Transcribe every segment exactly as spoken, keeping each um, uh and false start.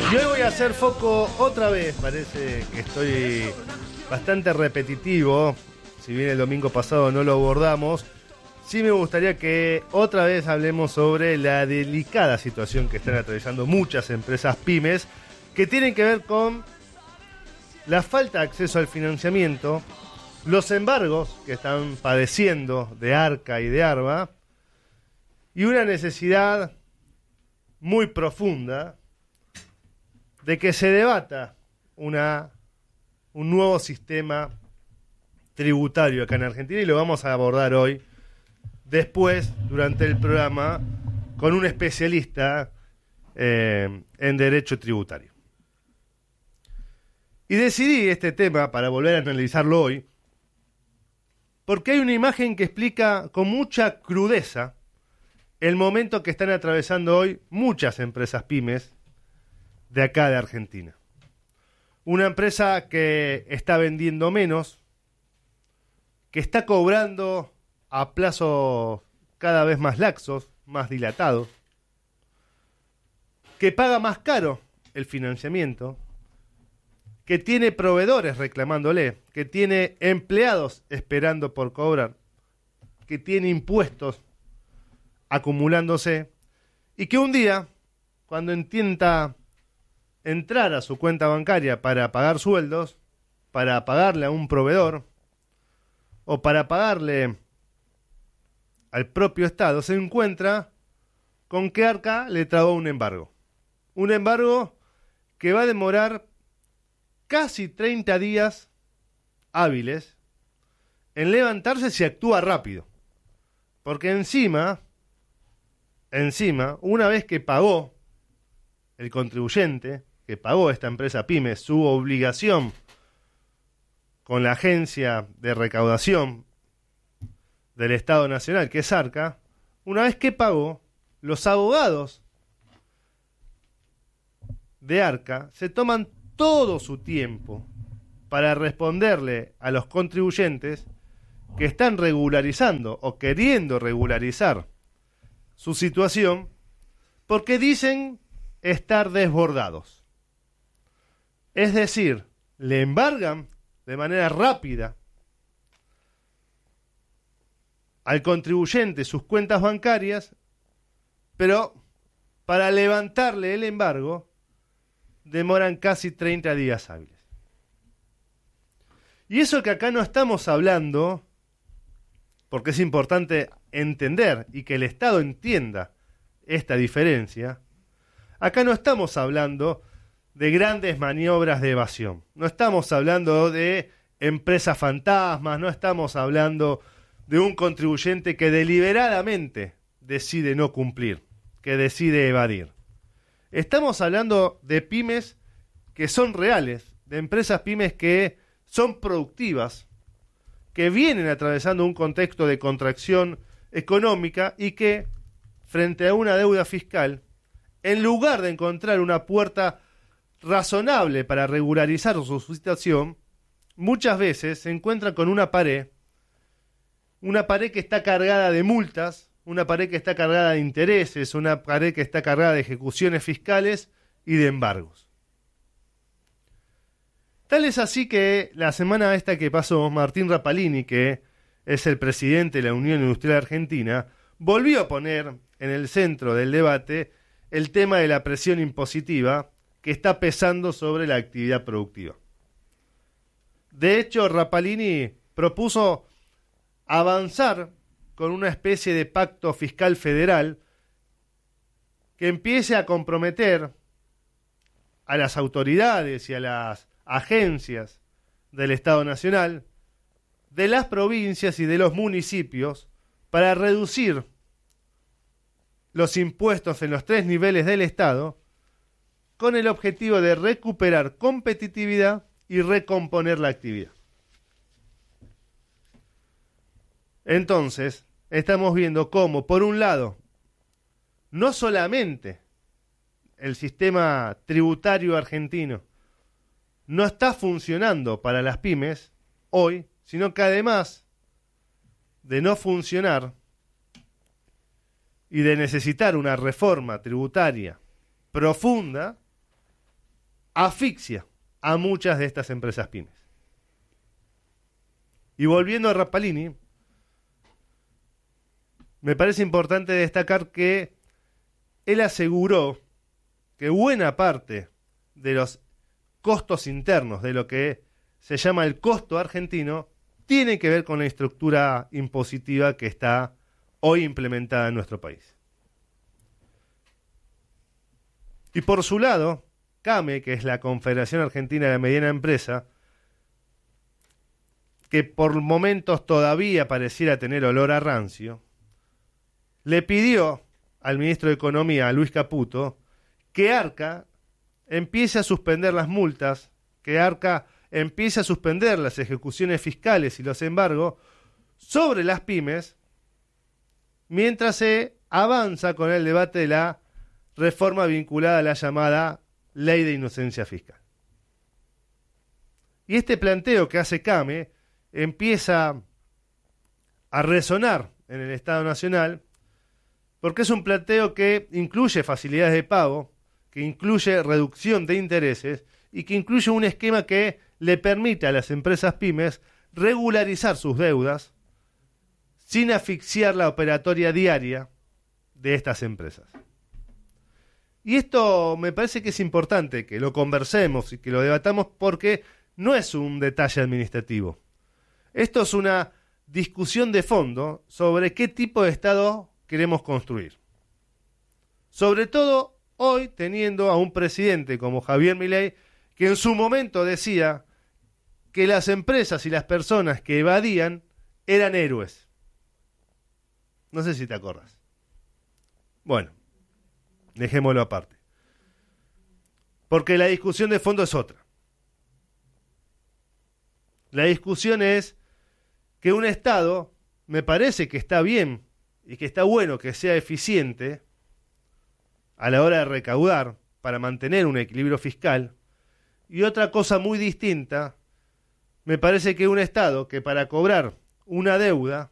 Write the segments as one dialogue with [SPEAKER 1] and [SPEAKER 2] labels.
[SPEAKER 1] Y hoy voy a hacer foco otra vez, parece que estoy bastante repetitivo, si bien el domingo pasado no lo abordamos, sí me gustaría que otra vez hablemos sobre la delicada situación que están atravesando muchas empresas pymes, que tienen que ver con la falta de acceso al financiamiento, los embargos que están padeciendo de Arca y de Arba, y una necesidad muy profunda de que se debata una, un nuevo sistema tributario acá en Argentina, y lo vamos a abordar hoy, después, durante el programa, con un especialista eh, en derecho tributario. Y decidí este tema para volver a analizarlo hoy, porque hay una imagen que explica con mucha crudeza el momento que están atravesando hoy muchas empresas pymes de acá de Argentina. Una empresa que está vendiendo menos, que está cobrando a plazos cada vez más laxos, más dilatados, que paga más caro el financiamiento, que tiene proveedores reclamándole, que tiene empleados esperando por cobrar, que tiene impuestos acumulándose, y que un día, cuando intenta entrar a su cuenta bancaria para pagar sueldos, para pagarle a un proveedor o para pagarle al propio Estado, se encuentra con que Arca le trabó un embargo. Un embargo que va a demorar casi treinta días hábiles en levantarse si actúa rápido. Porque encima, encima, una vez que pagó el contribuyente, que pagó esta empresa pyme su obligación con la agencia de recaudación del Estado Nacional, que es Arca, una vez que pagó, los abogados de Arca se toman todo su tiempo para responderle a los contribuyentes que están regularizando o queriendo regularizar su situación, porque dicen estar desbordados. Es decir, le embargan de manera rápida al contribuyente sus cuentas bancarias, pero para levantarle el embargo demoran casi treinta días hábiles. Y eso que acá no estamos hablando, porque es importante entender y que el Estado entienda esta diferencia, acá no estamos hablando de grandes maniobras de evasión. No estamos hablando de empresas fantasmas, no estamos hablando de un contribuyente que deliberadamente decide no cumplir, que decide evadir. Estamos hablando de pymes que son reales, de empresas pymes que son productivas, que vienen atravesando un contexto de contracción económica y que, frente a una deuda fiscal, en lugar de encontrar una puerta razonable para regularizar su situación, muchas veces se encuentran con una pared, una pared que está cargada de multas, una pared que está cargada de intereses, una pared que está cargada de ejecuciones fiscales y de embargos. Tal es así que la semana esta que pasó, Martín Rapalini, que es el presidente de la Unión Industrial Argentina, volvió a poner en el centro del debate el tema de la presión impositiva que está pesando sobre la actividad productiva. De hecho, Rapalini propuso avanzar con una especie de pacto fiscal federal que empiece a comprometer a las autoridades y a las agencias del Estado Nacional, de las provincias y de los municipios, para reducir los impuestos en los tres niveles del Estado, con el objetivo de recuperar competitividad y recomponer la actividad. Entonces, estamos viendo cómo, por un lado, no solamente el sistema tributario argentino no está funcionando para las pymes hoy, sino que además de no funcionar y de necesitar una reforma tributaria profunda, asfixia a muchas de estas empresas pymes. Y volviendo a Rapalini, me parece importante destacar que él aseguró que buena parte de los costos internos, de lo que se llama el costo argentino, tiene que ver con la estructura impositiva que está hoy implementada en nuestro país. Y por su lado, CAME, que es la Confederación Argentina de la Mediana Empresa, que por momentos todavía pareciera tener olor a rancio, le pidió al ministro de Economía, a Luis Caputo, que Arca empiece a suspender las multas, que Arca empiece a suspender las ejecuciones fiscales y los embargos sobre las pymes, mientras se avanza con el debate de la reforma vinculada a la llamada Ley de Inocencia Fiscal. Y este planteo que hace CAME empieza a resonar en el Estado Nacional porque es un planteo que incluye facilidades de pago, que incluye reducción de intereses y que incluye un esquema que le permite a las empresas pymes regularizar sus deudas sin asfixiar la operatoria diaria de estas empresas. Y esto me parece que es importante que lo conversemos y que lo debatamos porque no es un detalle administrativo. Esto es una discusión de fondo sobre qué tipo de Estado queremos construir. Sobre todo hoy teniendo a un presidente como Javier Milei que en su momento decía que las empresas y las personas que evadían eran héroes. No sé si te acuerdas. Bueno, dejémoslo aparte. Porque la discusión de fondo es otra. La discusión es que un Estado, me parece que está bien y que está bueno que sea eficiente a la hora de recaudar para mantener un equilibrio fiscal. Y otra cosa muy distinta, me parece que un Estado que para cobrar una deuda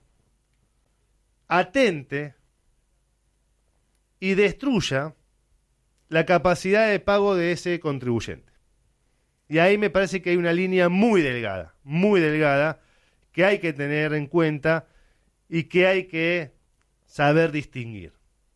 [SPEAKER 1] atente y destruya la capacidad de pago de ese contribuyente. Y ahí me parece que hay una línea muy delgada, muy delgada, que hay que tener en cuenta y que hay que saber distinguir.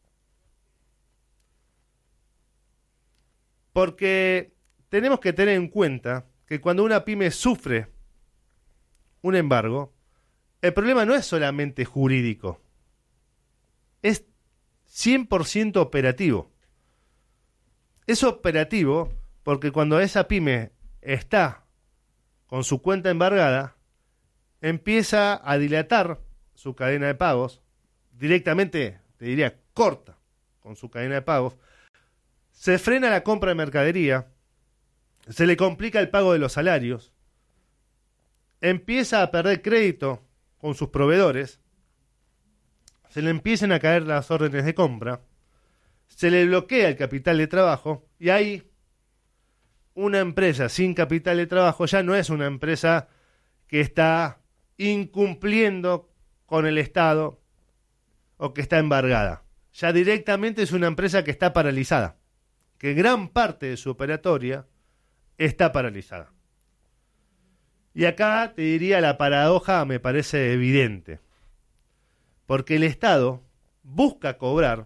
[SPEAKER 1] Porque tenemos que tener en cuenta que cuando una pyme sufre un embargo, el problema no es solamente jurídico, es cien por ciento operativo. Es operativo porque cuando esa pyme está con su cuenta embargada, empieza a dilatar su cadena de pagos, directamente, te diría, corta con su cadena de pagos, se frena la compra de mercadería, se le complica el pago de los salarios, empieza a perder crédito con sus proveedores, se le empiezan a caer las órdenes de compra, se le bloquea el capital de trabajo y ahí una empresa sin capital de trabajo ya no es una empresa que está incumpliendo con el Estado o que está embargada. Ya directamente es una empresa que está paralizada, que gran parte de su operatoria está paralizada. Y acá te diría la paradoja me parece evidente, porque el Estado busca cobrar,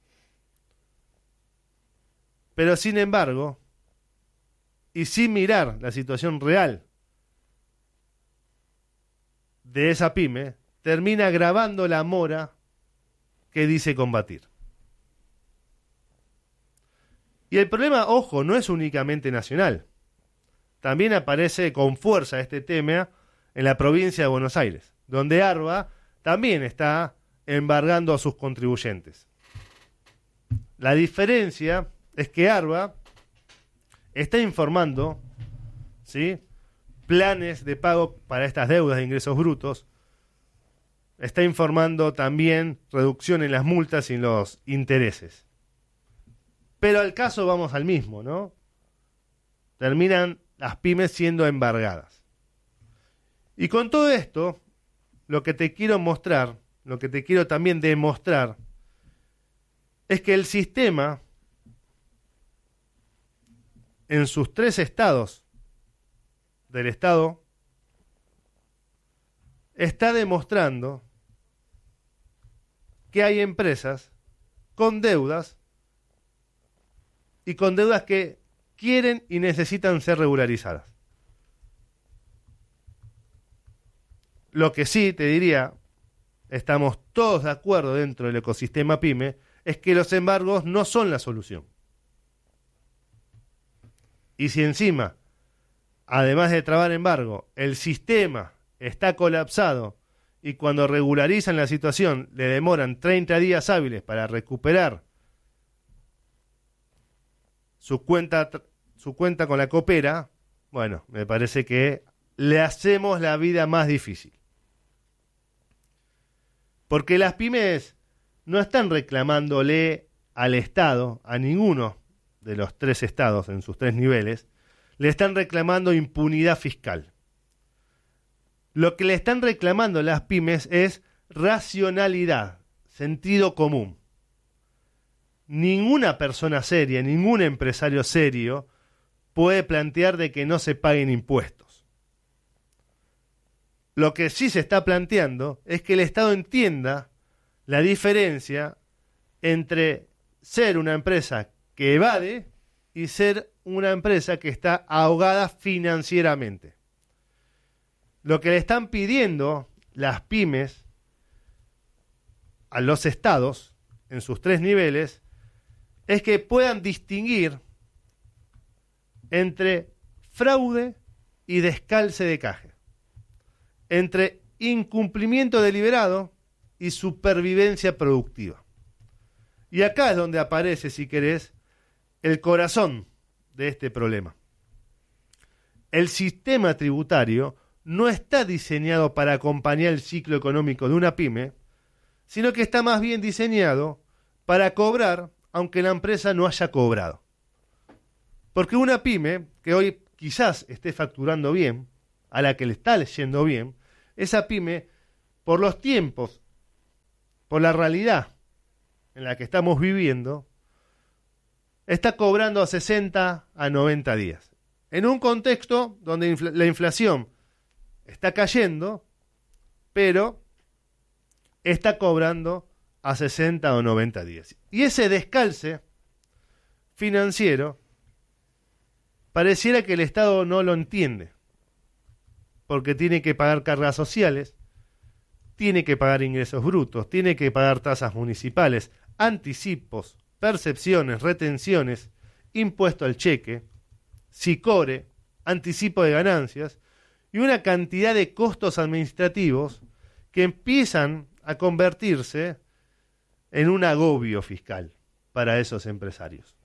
[SPEAKER 1] pero sin embargo, y sin mirar la situación real de esa pyme, termina agravando la mora que dice combatir. Y el problema, ojo, no es únicamente nacional. También aparece con fuerza este tema en la provincia de Buenos Aires, donde ARBA también está embargando a sus contribuyentes. La diferencia es que ARBA está informando, ¿sí?, planes de pago para estas deudas de ingresos brutos, está informando también reducción en las multas y en los intereses. Pero al caso vamos al mismo, ¿no? Terminan las pymes siendo embargadas. Y con todo esto, lo que te quiero mostrar, lo que te quiero también demostrar, es que el sistema en sus tres estados del Estado, está demostrando que hay empresas con deudas y con deudas que quieren y necesitan ser regularizadas. Lo que sí te diría, estamos todos de acuerdo dentro del ecosistema PYME, es que los embargos no son la solución. Y si encima, además de trabar embargo, el sistema está colapsado y cuando regularizan la situación le demoran treinta días hábiles para recuperar su cuenta, su cuenta con la Coopera, bueno, me parece que le hacemos la vida más difícil. Porque las pymes no están reclamándole al Estado, a ninguno de los tres estados en sus tres niveles, le están reclamando impunidad fiscal. Lo que le están reclamando las pymes es racionalidad, sentido común. Ninguna persona seria, ningún empresario serio puede plantear de que no se paguen impuestos. Lo que sí se está planteando es que el Estado entienda la diferencia entre ser una empresa que evade y ser una empresa que está ahogada financieramente. Lo que le están pidiendo las pymes a los estados en sus tres niveles es que puedan distinguir entre fraude y descalce de caja, entre incumplimiento deliberado y supervivencia productiva. Y acá es donde aparece, si querés, el corazón de este problema. El sistema tributario no está diseñado para acompañar el ciclo económico de una pyme, sino que está más bien diseñado para cobrar aunque la empresa no haya cobrado. Porque una pyme que hoy quizás esté facturando bien, a la que le está yendo bien, esa pyme, por los tiempos, por la realidad en la que estamos viviendo, está cobrando a sesenta a noventa días. En un contexto donde infla- la inflación está cayendo, pero está cobrando a sesenta o noventa días. Y ese descalce financiero pareciera que el Estado no lo entiende, porque tiene que pagar cargas sociales, tiene que pagar ingresos brutos, tiene que pagar tasas municipales, anticipos, percepciones, retenciones, impuesto al cheque, SICORE, anticipo de ganancias y una cantidad de costos administrativos que empiezan a convertirse en un agobio fiscal para esos empresarios.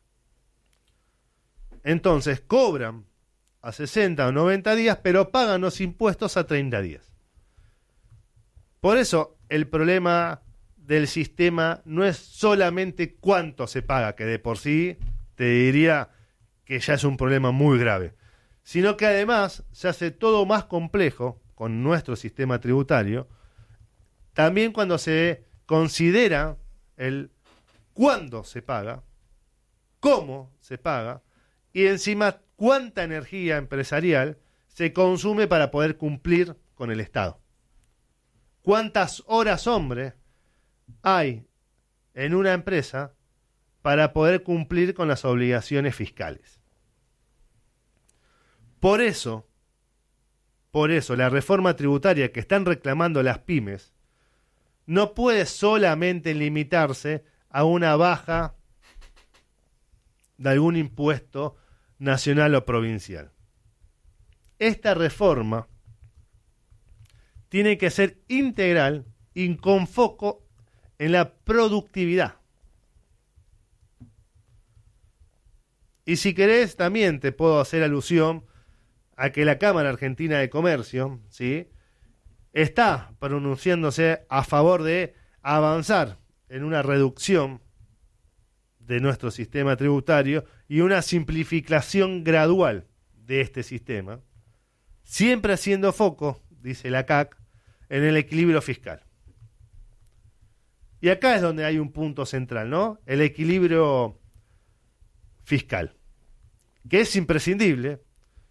[SPEAKER 1] Entonces cobran a sesenta o noventa días, pero pagan los impuestos a treinta días. Por eso el problema del sistema no es solamente cuánto se paga, que de por sí te diría que ya es un problema muy grave, sino que además se hace todo más complejo con nuestro sistema tributario, también cuando se considera el cuándo se paga, cómo se paga, y encima cuánta energía empresarial se consume para poder cumplir con el Estado. ¿Cuántas horas hombre hay en una empresa para poder cumplir con las obligaciones fiscales? Por eso, por eso la reforma tributaria que están reclamando las pymes no puede solamente limitarse a una baja de algún impuesto nacional o provincial. Esta reforma tiene que ser integral y con foco en la productividad. Y si querés, también te puedo hacer alusión a que la Cámara Argentina de Comercio, ¿sí?, está pronunciándose a favor de avanzar en una reducción de nuestro sistema tributario y una simplificación gradual de este sistema, siempre haciendo foco, dice la C A C, en el equilibrio fiscal. Y acá es donde hay un punto central, ¿no? El equilibrio fiscal. que es imprescindible,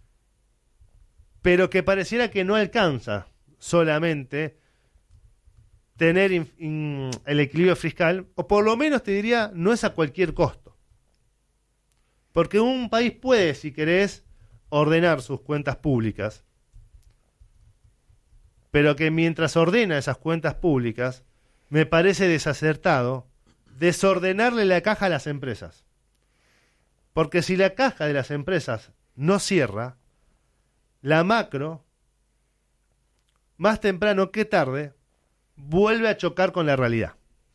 [SPEAKER 1] pero que pareciera que no alcanza solamente tener in, in, el equilibrio fiscal, o por lo menos te diría, no es a cualquier costo. Porque un país puede, si querés, ordenar sus cuentas públicas, pero que mientras ordena esas cuentas públicas, me parece desacertado desordenarle la caja a las empresas. Porque si la caja de las empresas no cierra, la macro, más temprano que tarde, vuelve a chocar con la realidad.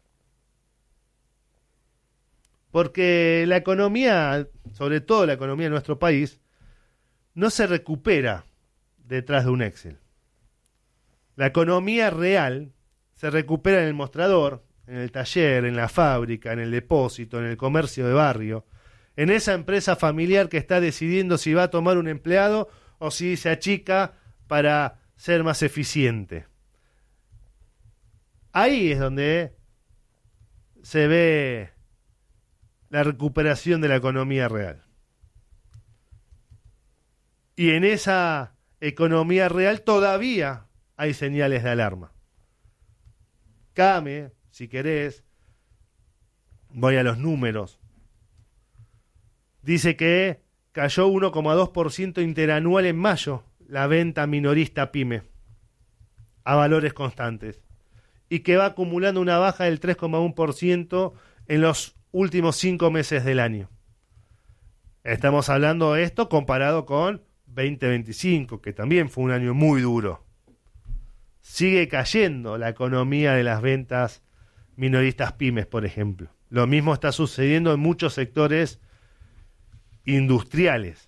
[SPEAKER 1] Porque la economía, sobre todo la economía de nuestro país, no se recupera detrás de un Excel. La economía real se recupera en el mostrador, en el taller, en la fábrica, en el depósito, en el comercio de barrio, en esa empresa familiar que está decidiendo si va a tomar un empleado o si se achica para ser más eficiente. Ahí es donde se ve la recuperación de la economía real. Y en esa economía real todavía hay señales de alarma. Came, si querés, voy a los números. Dice que cayó uno coma dos por ciento interanual en mayo la venta minorista PYME a valores constantes y que va acumulando una baja del tres coma uno por ciento en los últimos cinco meses del año. Estamos hablando de esto comparado con veinte veinticinco, que también fue un año muy duro. Sigue cayendo la economía de las ventas minoristas pymes, por ejemplo. Lo mismo está sucediendo en muchos sectores industriales.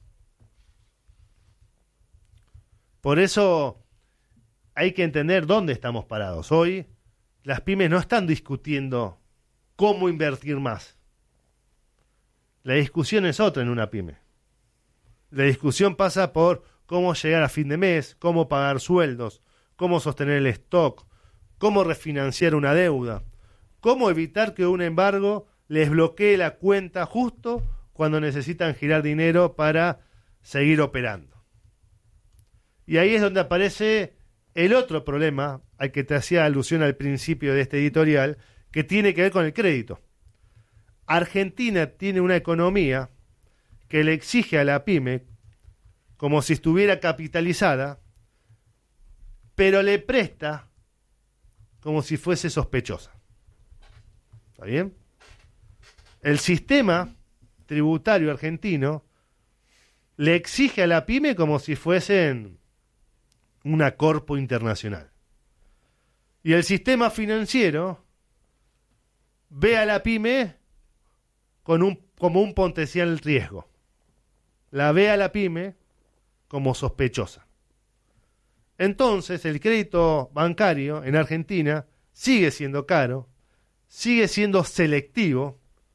[SPEAKER 1] Por eso hay que entender dónde estamos parados. Hoy las pymes no están discutiendo cómo invertir más. La discusión es otra en una pyme. La discusión pasa por cómo llegar a fin de mes, cómo pagar sueldos, cómo sostener el stock, cómo refinanciar una deuda, cómo evitar que un embargo les bloquee la cuenta justo cuando necesitan girar dinero para seguir operando. Y ahí es donde aparece el otro problema al que te hacía alusión al principio de este editorial, que tiene que ver con el crédito. Argentina tiene una economía que le exige a la pyme como si estuviera capitalizada, pero le presta como si fuese sospechosa. ¿Está bien? El sistema tributario argentino le exige a la pyme como si fuesen una corpo internacional. Y el sistema financiero ve a la pyme con un, como un potencial riesgo. La ve a la pyme como sospechosa. Entonces, el crédito bancario en Argentina sigue siendo caro, sigue siendo selectivo,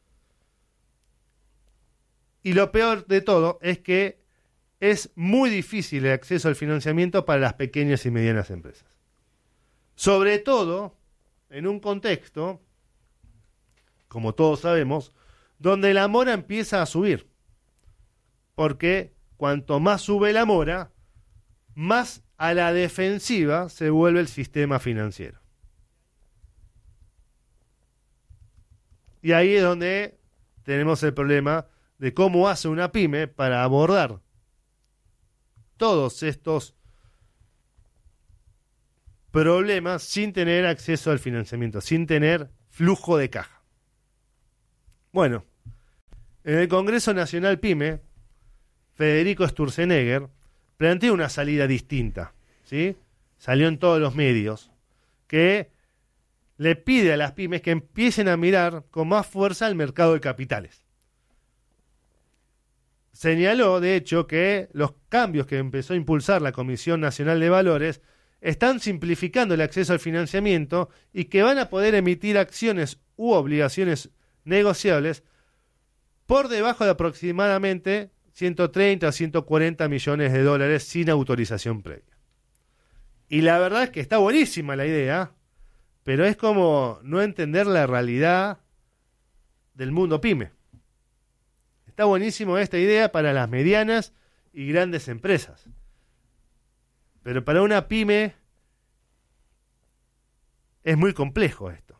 [SPEAKER 1] y lo peor de todo es que es muy difícil el acceso al financiamiento para las pequeñas y medianas empresas. Sobre todo en un contexto, como todos sabemos, donde la mora empieza a subir. Porque cuanto más sube la mora, más a la defensiva se vuelve el sistema financiero. Y ahí es donde tenemos el problema de cómo hace una pyme para abordar todos estos problemas sin tener acceso al financiamiento, sin tener flujo de caja. Bueno, en el Congreso Nacional PYME, Federico Sturzenegger planteó una salida distinta, ¿sí? Salió en todos los medios, que le pide a las pymes que empiecen a mirar con más fuerza el mercado de capitales. Señaló, de hecho, que los cambios que empezó a impulsar la Comisión Nacional de Valores están simplificando el acceso al financiamiento y que van a poder emitir acciones u obligaciones negociables por debajo de aproximadamente ciento treinta a ciento cuarenta millones de dólares sin autorización previa. Y la verdad es que está buenísima la idea, pero es como no entender la realidad del mundo pyme. Está buenísimo esta idea para las medianas y grandes empresas. Pero para una pyme es muy complejo esto.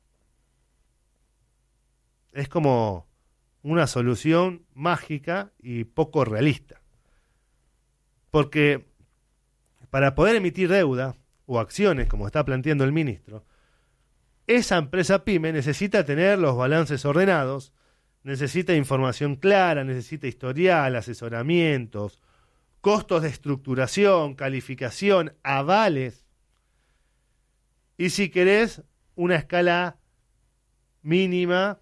[SPEAKER 1] Es como una solución mágica y poco realista. Porque para poder emitir deuda o acciones, como está planteando el ministro, esa empresa pyme necesita tener los balances ordenados, necesita información clara, necesita historial, asesoramientos, costos de estructuración, calificación, avales. Y si querés, una escala mínima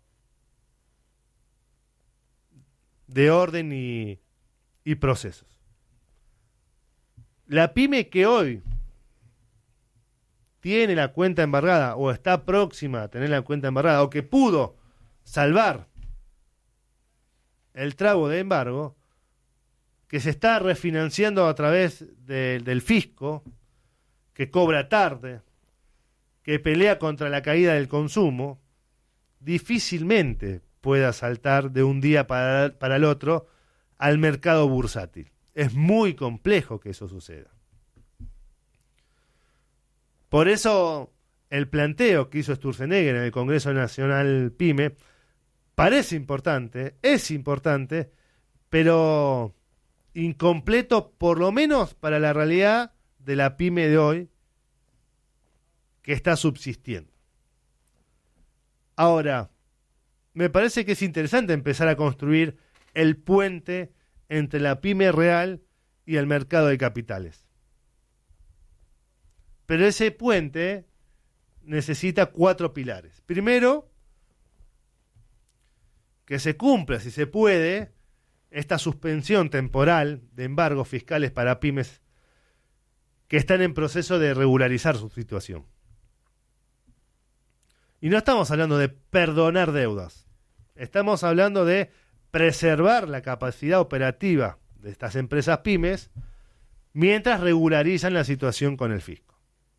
[SPEAKER 1] de orden y, y procesos. La pyme que hoy tiene la cuenta embargada o está próxima a tener la cuenta embargada o que pudo salvar el trago de embargo, que se está refinanciando a través de, del fisco, que cobra tarde, que pelea contra la caída del consumo, difícilmente pueda saltar de un día para, para el otro al mercado bursátil. Es muy complejo que eso suceda. Por eso el planteo que hizo Sturzenegger en el Congreso Nacional PYME parece importante, es importante, pero incompleto por lo menos para la realidad de la pyme de hoy que está subsistiendo. Ahora, me parece que es interesante empezar a construir el puente entre la pyme real y el mercado de capitales. Pero ese puente necesita cuatro pilares. Primero, que se cumpla, si se puede, esta suspensión temporal de embargos fiscales para pymes que están en proceso de regularizar su situación. Y no estamos hablando de perdonar deudas. Estamos hablando de preservar la capacidad operativa de estas empresas pymes mientras regularizan la situación con el fisco.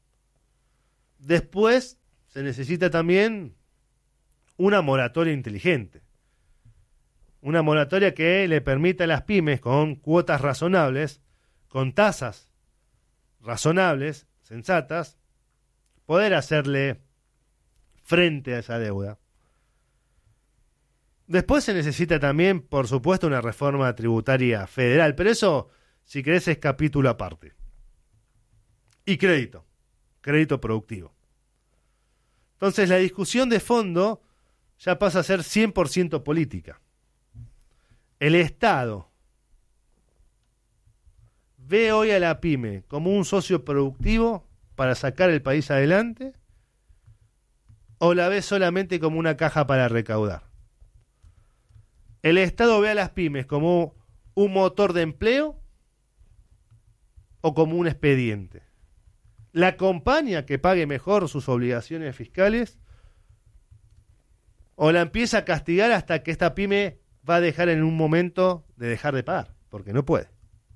[SPEAKER 1] Después se necesita también una moratoria inteligente. Una moratoria que le permita a las pymes con cuotas razonables, con tasas razonables, sensatas, poder hacerle frente a esa deuda. Después se necesita también, por supuesto, una reforma tributaria federal, pero eso, si querés, es capítulo aparte. Y crédito, crédito productivo. Entonces la discusión de fondo ya pasa a ser cien por ciento política. El Estado ve hoy a la pyme como un socio productivo para sacar el país adelante, o la ve solamente como una caja para recaudar. El Estado ve a las pymes como un motor de empleo o como un expediente. ¿La acompaña que pague mejor sus obligaciones fiscales o la empieza a castigar hasta que esta pyme va a dejar en un momento de dejar de pagar? Porque no puede.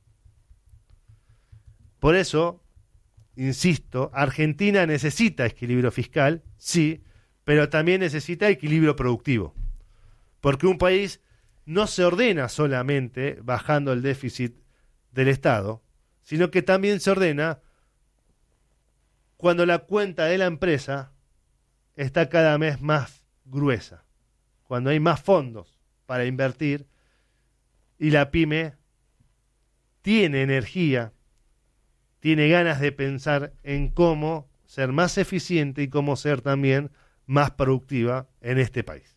[SPEAKER 1] Por eso, insisto, Argentina necesita equilibrio fiscal, sí, pero también necesita equilibrio productivo. Porque un país no se ordena solamente bajando el déficit del Estado, sino que también se ordena cuando la cuenta de la empresa está cada vez más gruesa, cuando hay más fondos para invertir y la pyme tiene energía, tiene ganas de pensar en cómo ser más eficiente y cómo ser también más productiva en este país.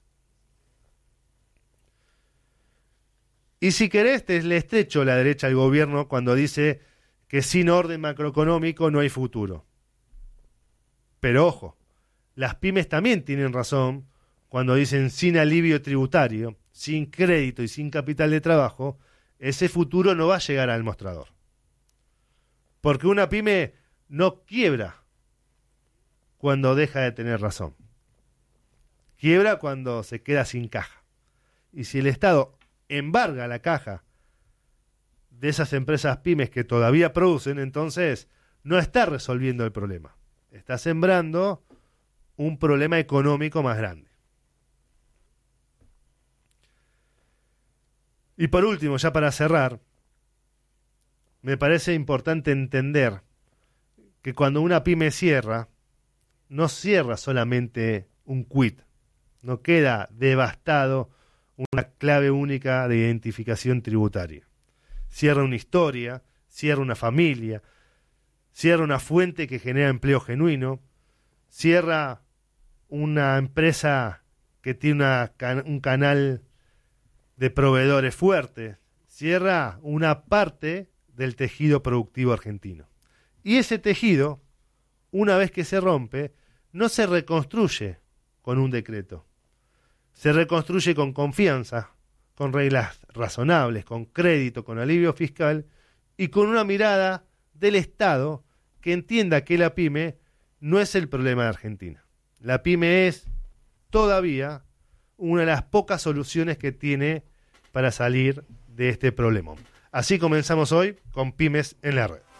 [SPEAKER 1] Y si querés, te le estrecho la derecha al gobierno cuando dice que sin orden macroeconómico no hay futuro. Pero ojo, las pymes también tienen razón cuando dicen sin alivio tributario, sin crédito y sin capital de trabajo, ese futuro no va a llegar al mostrador. Porque una pyme no quiebra cuando deja de tener razón. Quiebra cuando se queda sin caja. Y si el Estado embarga la caja de esas empresas pymes que todavía producen, entonces no está resolviendo el problema. Está sembrando un problema económico más grande. Y por último, ya para cerrar, me parece importante entender que cuando una pyme cierra, no cierra solamente un quit, no queda devastado una clave única de identificación tributaria. Cierra una historia, cierra una familia, cierra una fuente que genera empleo genuino, cierra una empresa que tiene una, un canal de proveedores fuertes, cierra una parte del tejido productivo argentino. Y ese tejido, una vez que se rompe, no se reconstruye con un decreto. Se reconstruye con confianza, con reglas razonables, con crédito, con alivio fiscal y con una mirada del Estado que entienda que la pyme no es el problema de Argentina. La pyme es todavía una de las pocas soluciones que tiene para salir de este problema. Así comenzamos hoy con Pymes en la Red.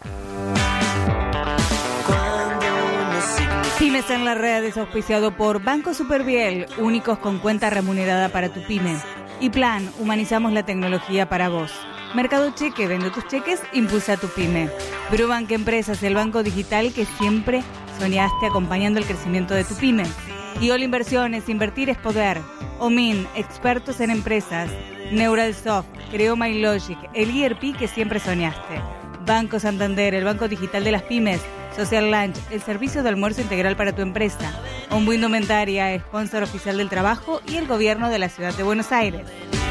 [SPEAKER 2] Pymes en la Red es auspiciado por Banco Superviel, únicos con cuenta remunerada para tu pyme. Y Plan, humanizamos la tecnología para vos. Mercado Cheque, vende tus cheques, impulsa tu pyme. Brubank Empresas, el banco digital que siempre soñaste acompañando el crecimiento de tu pyme. Y All Inversiones, invertir es poder. Omin, expertos en empresas. Neuralsoft, creó MyLogic, el E R P que siempre soñaste. Banco Santander, el banco digital de las pymes. Social Lunch, el servicio de almuerzo integral para tu empresa. Ombu Indumentaria, sponsor oficial del trabajo y el gobierno de la ciudad de Buenos Aires.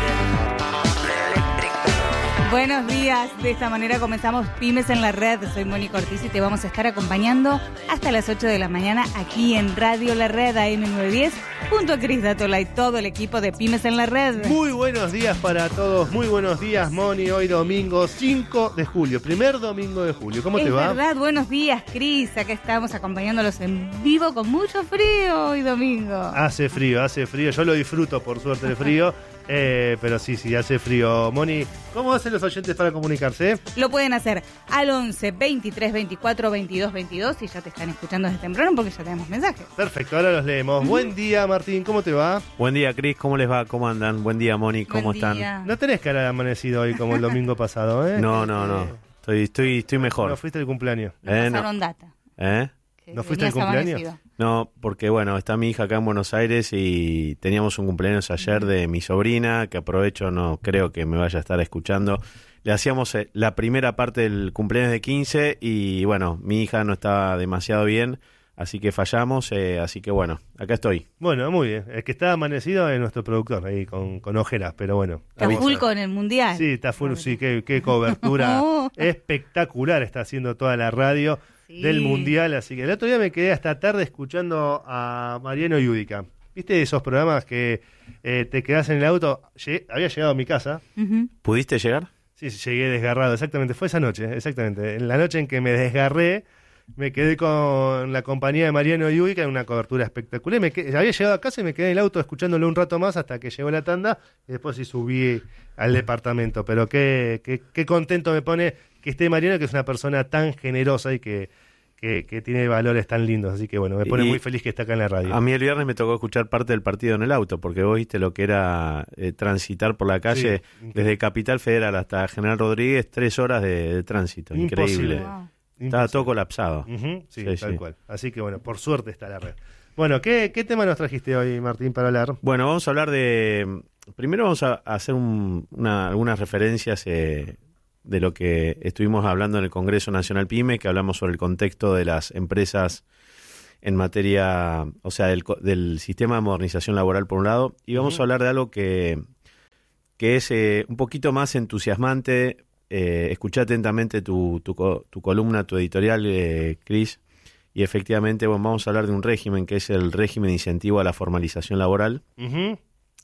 [SPEAKER 2] Buenos días, de esta manera comenzamos Pymes en la Red. Soy Mónica Ortiz y te vamos a estar acompañando hasta las ocho de la mañana aquí en Radio La Red A M novecientos diez junto a Cris Dátola y todo el equipo de Pymes en la Red.
[SPEAKER 1] Muy buenos días para todos, muy buenos días Moni, hoy domingo cinco de julio, primer domingo de julio. ¿Cómo
[SPEAKER 2] es
[SPEAKER 1] te va?
[SPEAKER 2] Es verdad, buenos días Cris, acá estamos acompañándolos en vivo con mucho frío hoy domingo.
[SPEAKER 1] Hace frío, hace frío, yo lo disfruto por suerte el frío. Eh, pero sí, sí, hace frío. Moni, ¿cómo hacen los oyentes para comunicarse?
[SPEAKER 2] Lo pueden hacer al once, veintitrés, veinticuatro, veintidós, veintidós y ya te están escuchando desde temprano porque ya tenemos mensajes.
[SPEAKER 1] Perfecto, ahora los leemos. Uh-huh. Buen día, Martín, ¿cómo te va?
[SPEAKER 3] Buen día, Cris, ¿cómo les va? ¿Cómo andan? Buen día, Moni, ¿cómo
[SPEAKER 2] Buen
[SPEAKER 3] están?
[SPEAKER 2] Día.
[SPEAKER 1] No tenés cara de amanecido hoy como el domingo pasado, ¿eh?
[SPEAKER 3] No, no, no. Estoy, estoy, estoy mejor.
[SPEAKER 1] No fuiste al cumpleaños.
[SPEAKER 2] Me
[SPEAKER 3] Eh,
[SPEAKER 2] pasaron
[SPEAKER 3] no.
[SPEAKER 2] data.
[SPEAKER 3] ¿Eh?
[SPEAKER 1] ¿No fuiste al cumpleaños?
[SPEAKER 2] Amanecido.
[SPEAKER 3] No, porque bueno, está mi hija acá en Buenos Aires y teníamos un cumpleaños ayer de mi sobrina, que aprovecho, no creo que me vaya a estar escuchando. Le hacíamos eh, la primera parte del cumpleaños de quince y bueno, mi hija no estaba demasiado bien, así que fallamos, eh, así que bueno, acá estoy.
[SPEAKER 1] Bueno, muy bien. El que está amanecido es nuestro productor, ahí con, con ojeras, pero bueno.
[SPEAKER 2] Está full con el mundial.
[SPEAKER 1] Sí, está full, sí, qué, qué cobertura espectacular está haciendo toda la radio. Sí. Del mundial, así que el otro día me quedé hasta tarde escuchando a Mariano Yudica. ¿Viste esos programas que eh, te quedás en el auto? Llegué, había llegado a mi casa.
[SPEAKER 3] Uh-huh. ¿Pudiste llegar?
[SPEAKER 1] Sí, llegué desgarrado, exactamente, fue esa noche, exactamente. En la noche en que me desgarré, me quedé con la compañía de Mariano Yudica en una cobertura espectacular. Me quedé, había llegado a casa y me quedé en el auto escuchándolo un rato más hasta que llegó la tanda y después sí subí al departamento. Pero qué, qué, qué contento me pone que esté Mariano, que es una persona tan generosa y que, que, que tiene valores tan lindos. Así que bueno, me pone y muy feliz que está acá en la radio.
[SPEAKER 3] A mí el viernes me tocó escuchar parte del partido en el auto, porque vos viste lo que era eh, transitar por la calle, sí, desde Capital Federal hasta General Rodríguez, tres horas de, de tránsito. Imposible. Increíble. Wow. Estaba todo colapsado.
[SPEAKER 1] Uh-huh, sí, sí, tal sí. cual. Así que bueno, por suerte está la red. Bueno, ¿qué, qué tema nos trajiste hoy, Martín, para hablar?
[SPEAKER 3] Bueno, vamos a hablar de... Primero vamos a hacer un, una, algunas referencias eh, de lo que estuvimos hablando en el Congreso Nacional PYME, que hablamos sobre el contexto de las empresas en materia, o sea, del, del sistema de modernización laboral por un lado, y vamos uh-huh. a hablar de algo que, que es eh, un poquito más entusiasmante. Eh, escuché atentamente tu, tu, tu columna, tu editorial, eh, Cris, y efectivamente bueno, vamos a hablar de un régimen que es el régimen de incentivo a la formalización laboral, uh-huh.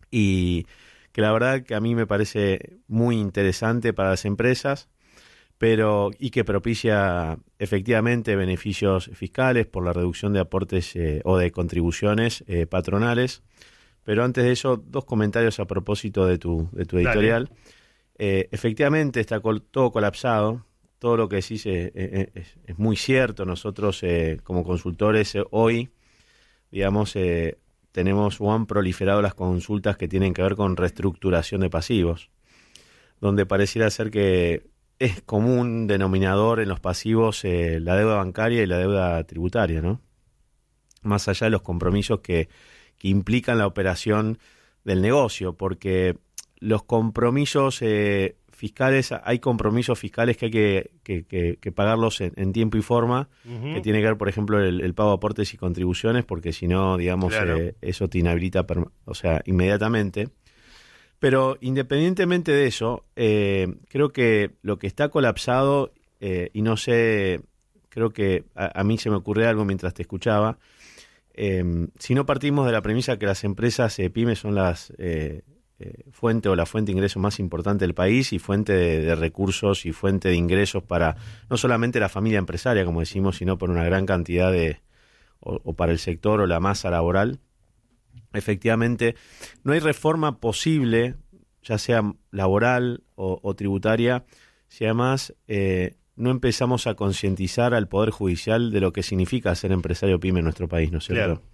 [SPEAKER 3] y que la verdad que a mí me parece muy interesante para las empresas, pero y que propicia efectivamente beneficios fiscales por la reducción de aportes eh, o de contribuciones eh, patronales. Pero antes de eso, dos comentarios a propósito de tu, de tu editorial. Eh, efectivamente está col- todo colapsado, todo lo que decís es, es, es, es muy cierto. Nosotros eh, como consultores eh, hoy, digamos, eh, tenemos o han proliferado las consultas que tienen que ver con reestructuración de pasivos. donde pareciera ser que es común denominador en los pasivos eh, la deuda bancaria y la deuda tributaria, ¿no? Más allá de los compromisos que, que implican la operación del negocio, porque los compromisos eh, fiscales, hay compromisos fiscales que hay que, que, que, que pagarlos en, en tiempo y forma, uh-huh. que tiene que ver, por ejemplo, el, el pago de aportes y contribuciones, porque si no, digamos, claro. eh, eso te inhabilita, o sea, inmediatamente. Pero independientemente de eso, eh, creo que lo que está colapsado, eh, y no sé, creo que a, a mí se me ocurrió algo mientras te escuchaba, eh, si no partimos de la premisa que las empresas eh, pymes son las eh, eh, fuente o la fuente de ingresos más importante del país y fuente de, de recursos y fuente de ingresos para no solamente la familia empresaria, como decimos, sino por una gran cantidad de, o, o para el sector o la masa laboral. Efectivamente, no hay reforma posible, ya sea laboral o, o tributaria, si además eh, no empezamos a concientizar al Poder Judicial de lo que significa ser empresario pyme en nuestro país, ¿no es cierto?
[SPEAKER 1] Claro.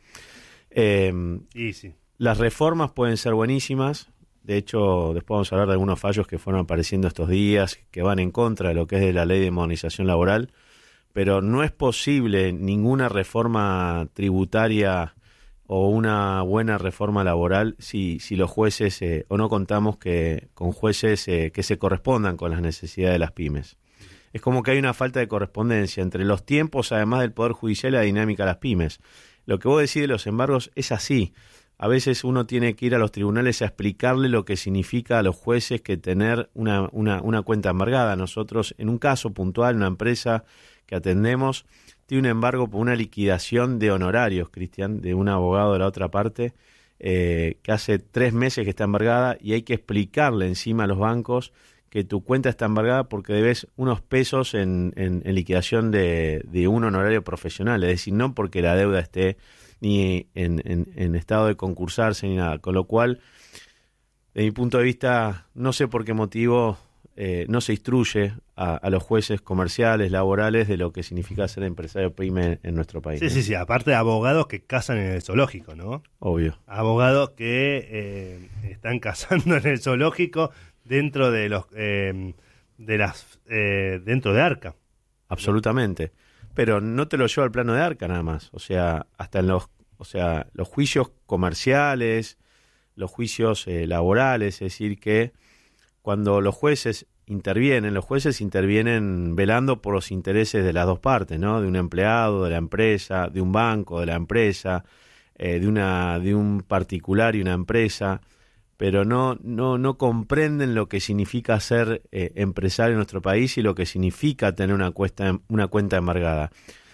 [SPEAKER 3] Eh,
[SPEAKER 1] y sí.
[SPEAKER 3] Las reformas pueden ser buenísimas, de hecho, después vamos a hablar de algunos fallos que fueron apareciendo estos días, que van en contra de lo que es de la Ley de Modernización Laboral, pero no es posible ninguna reforma tributaria o una buena reforma laboral si, si los jueces eh, o no contamos que con jueces eh, que se correspondan con las necesidades de las pymes. Es como que hay una falta de correspondencia entre los tiempos, además del Poder Judicial, y la dinámica de las pymes. Lo que vos decís de los embargos es así. A veces uno tiene que ir a los tribunales a explicarle lo que significa a los jueces que tener una, una, una cuenta embargada. Nosotros, en un caso puntual, una empresa que atendemos, tiene un embargo por una liquidación de honorarios, Cristian, de un abogado de la otra parte, eh, que hace tres meses que está embargada y hay que explicarle encima a los bancos que tu cuenta está embargada porque debes unos pesos en, en, en liquidación de, de un honorario profesional, es decir, no porque la deuda esté ni en, en, en estado de concursarse ni nada, con lo cual, de mi punto de vista, no sé por qué motivo eh, no se instruye a, a los jueces comerciales, laborales, de lo que significa ser empresario pyme en nuestro país.
[SPEAKER 1] Sí,
[SPEAKER 3] ¿no?
[SPEAKER 1] sí, sí, aparte de abogados que cazan en el zoológico, ¿no?
[SPEAKER 3] Obvio.
[SPEAKER 1] Abogados que eh, están cazando en el zoológico dentro de los eh, de las eh, dentro de Arca.
[SPEAKER 3] Absolutamente. Pero no te lo llevo al plano de Arca nada más. O sea, hasta en los, o sea, los juicios comerciales, los juicios eh, laborales, es decir, que cuando los jueces intervienen, los jueces intervienen velando por los intereses de las dos partes, ¿no? De un empleado, de la empresa, de un banco, de la empresa, eh, de una, de un particular y una empresa, pero no, no, no comprenden lo que significa ser eh, empresario en nuestro país y lo que significa tener una, cuesta, una cuenta embargada.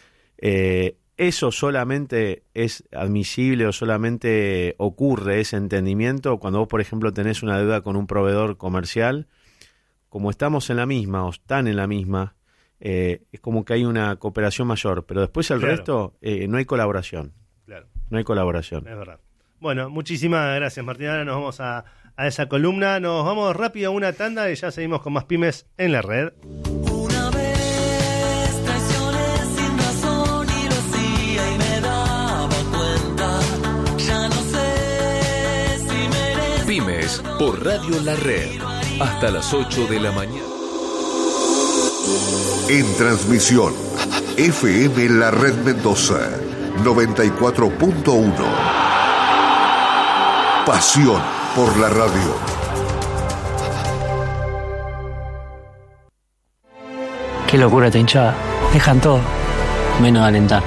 [SPEAKER 3] Eh, eso solamente es admisible o solamente ocurre ese entendimiento cuando vos, por ejemplo, tenés una deuda con un proveedor comercial. Como estamos en la misma o están en la misma, eh, es como que hay una cooperación mayor, pero después el
[SPEAKER 1] claro.
[SPEAKER 3] resto eh, no hay colaboración.
[SPEAKER 1] Claro.
[SPEAKER 3] No hay colaboración.
[SPEAKER 1] Es verdad. Bueno, muchísimas gracias, Martín. Ahora nos vamos a, a esa columna. Nos vamos rápido a una tanda y ya seguimos con más pymes en la red.
[SPEAKER 4] Una vez traicioné sin razón y lo hacía y me daba cuenta. Ya no sé si merezco.
[SPEAKER 5] Pymes por Radio La Red. Hasta las ocho de la mañana.
[SPEAKER 6] En transmisión, F M La Red Mendoza, noventa y cuatro punto uno. Pasión por la radio.
[SPEAKER 7] Qué locura esta hinchada. Dejan todo, menos alentar.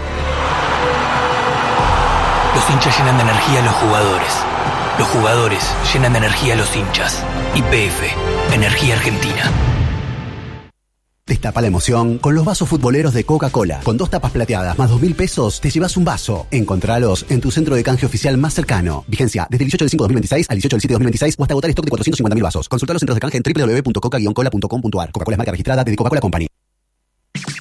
[SPEAKER 8] Los hinchas llenan de energía a los jugadores. Los jugadores llenan de energía a los hinchas. Y P F, Energía Argentina.
[SPEAKER 9] Destapa la emoción con los vasos futboleros de Coca-Cola. Con dos tapas plateadas más dos mil pesos, te llevas un vaso. Encontralos en tu centro de canje oficial más cercano. Vigencia desde el dieciocho del cinco de dos mil veintiséis al dieciocho del siete de dos mil veintiséis o hasta agotar stock de cuatrocientos cincuenta mil vasos. Consulta los centros de canje en doble u doble u doble u punto coca guion cola punto com punto a r. Coca-Cola es marca registrada de Coca-Cola Company.